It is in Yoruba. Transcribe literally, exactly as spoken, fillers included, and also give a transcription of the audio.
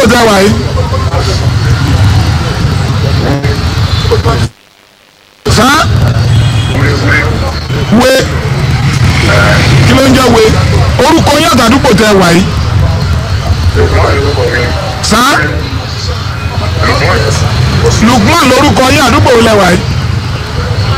àdúgbò tẹ wà yìí. sá wé kí ló ń jẹ́ wé orúkọ yín àtàdúgbò tẹ wà yìí. sá Lukman lórúkọ yín àdúgbò lẹ wà yìí.